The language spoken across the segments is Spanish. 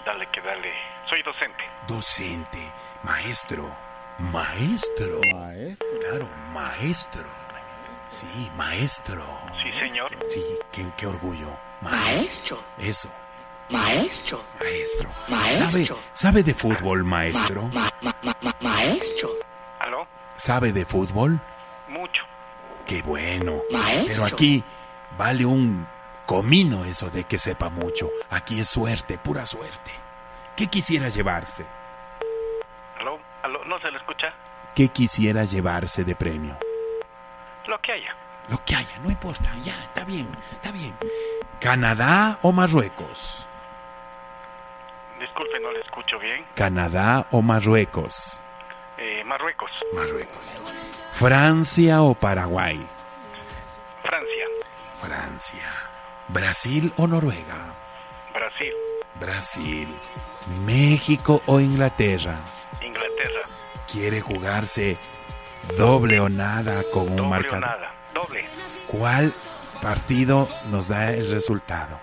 Dale, que dale. Soy docente. Docente, maestro. Maestro. Maestro. Claro, maestro. Sí, maestro. Sí, señor. Sí, qué orgullo. Maestro. Eso, Maestro. maestro. Maestro. ¿Sabe de fútbol, maestro? Maestro. ¿Aló? ¿Sabe de fútbol? Mucho. Qué bueno. Maestro. Pero aquí vale un comino eso de que sepa mucho. Aquí es suerte, pura suerte. ¿Qué quisiera llevarse? ¿Aló? ¿Aló? ¿No se le escucha? ¿Qué quisiera llevarse de premio? Lo que haya. Lo que haya, no importa. Ya, está bien, está bien. ¿Canadá o Marruecos? Disculpe, no le escucho bien. ¿Canadá o Marruecos? Marruecos. Marruecos. ¿Francia o Paraguay? Francia. Francia. ¿Brasil o Noruega? Brasil. Brasil. ¿México o Inglaterra? Inglaterra. ¿Quiere jugarse doble o nada con un Doble o marcador? nada. Doble. ¿Cuál partido nos da el resultado?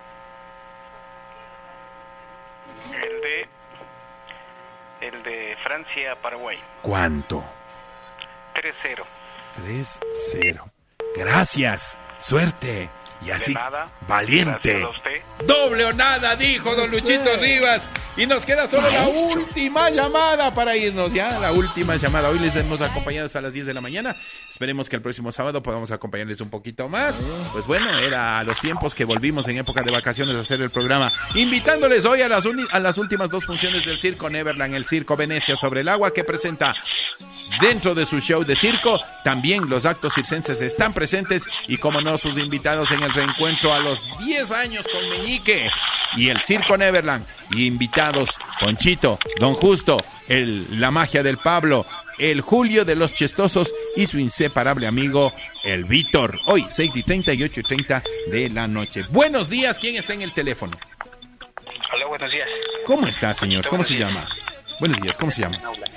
El de Francia-Paraguay. ¿Cuánto? 3-0. 3-0. Gracias. Suerte. Y así, De nada. valiente. Gracias a usted. Doble o nada, dijo don Luchito Rivas. Y nos queda solo la última llamada para irnos ya. La última llamada. Hoy les hemos acompañado hasta las 10 de la mañana. Esperemos que el próximo sábado podamos acompañarles un poquito más. Pues bueno, era a los tiempos que volvimos en época de vacaciones a hacer el programa. Invitándoles hoy a las últimas dos funciones del Circo Neverland, el Circo Venecia sobre el agua, que presenta dentro de su show de circo. También los actos circenses están presentes y, como no, sus invitados en el reencuentro a los 10 años con Meñique y el Circo Neverland. Y invitados Ponchito, Don Justo, la magia del Pablo, el Julio de los Chistosos y su inseparable amigo, el Víctor. Hoy, 6:30 y 8:30 de la noche. Buenos días, ¿quién está en el teléfono? Hola, buenos días. ¿Cómo está, señor? ¿Cómo se llama? Buenos días, ¿cómo se llama?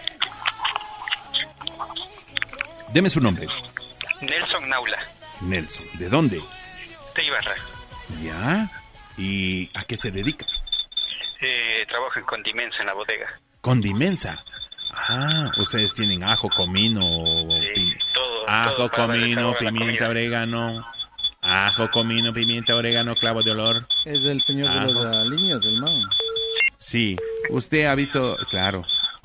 Deme su nombre. Nelson Naula. Nelson. ¿De dónde? De Ibarra. Ya. ¿Y a qué se dedica? Trabajo en Condimensa en la bodega. Condimensa. Ah, ustedes tienen ajo, comino, Todo. ajo, Todo para darle comino, sabor a la pimienta, comida. orégano. Ajo, comino, pimienta, orégano, clavo de olor. Es del señor de los aliños, del man. Sí, usted ha visto, claro.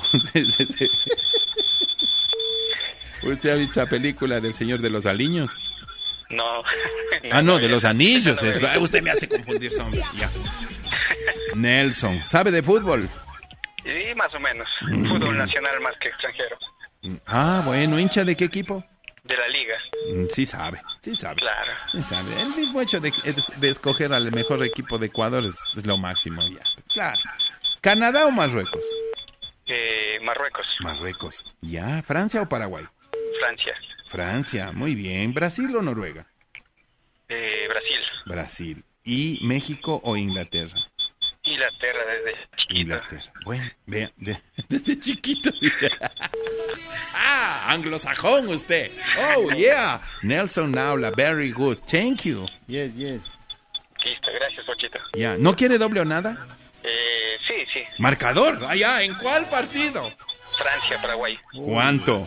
¿Usted ha visto la película del Señor de los Aliños? No. No, de los anillos. Esa no me- Usted me hace confundir, hombre. Ya. Nelson, ¿sabe de fútbol? Sí, más o menos. Fútbol nacional más que extranjero. Ah, bueno, ¿hincha de qué equipo? De la liga. Sí sabe, sí sabe. Claro. Sí sabe. El mismo hecho de escoger al mejor equipo de Ecuador es lo máximo ya. Claro. ¿Canadá o Marruecos? Marruecos. Marruecos. ¿Ya? ¿Francia o Paraguay? Francia. Francia, muy bien. ¿Brasil o Noruega? Brasil. Brasil. ¿Y México o Inglaterra? Inglaterra desde chiquito. Inglaterra. Bueno, vea, desde chiquito. Anglosajón usted. Oh, yeah. Nelson Naula, very good. Thank you. Yes. Listo, gracias, Ochito. Ya. ¿No quiere doble o nada? Sí. Marcador. Allá, ¿en cuál partido? Francia, Paraguay. ¿Cuánto?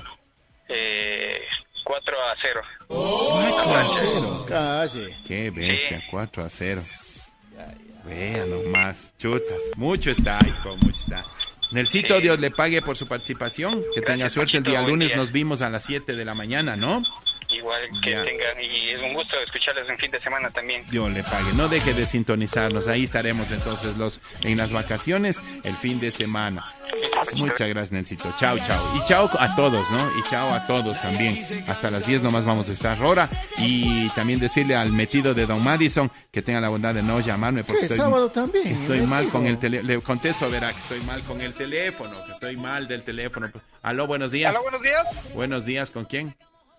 4-0. 4-0. Calle. Qué bestia, Sí. 4-0. Vea nomás, chutas. Mucho está, hijo, mucho está. Nelsito, Sí. Dios le pague por su participación. Que tenga Gracias, suerte el Paquito, día buen lunes. día. Nos vimos a las 7 de la mañana, ¿no? Igual que Ya. tengan, y es un gusto escucharles en fin de semana también. Dios le pague. No deje de sintonizarnos. Ahí estaremos entonces en las vacaciones, el fin de semana. Muchas gracias, Nelsito. Chao. Y chao a todos, ¿no? Y chao a todos también. Hasta las 10 nomás vamos a estar ahora. Y también decirle al metido de Don Madison que tenga la bondad de no llamarme porque ¿Qué? Sábado también. estoy ¿eh, mal digo? con el teléfono. Le contesto, verá que estoy mal con el teléfono, que estoy mal del teléfono. Aló, buenos días. Hola, buenos días. Buenos días, ¿con quién?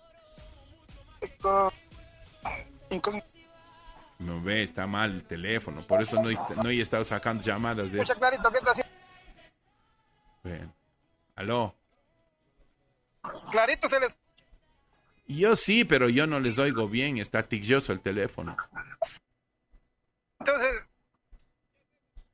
No ve, está mal el teléfono. Por eso no he estado sacando llamadas de... Escucha clarito, ¿qué está haciendo? Bueno. Aló. Clarito se les... Yo sí, pero yo no les oigo bien. Está ticioso el teléfono. Entonces,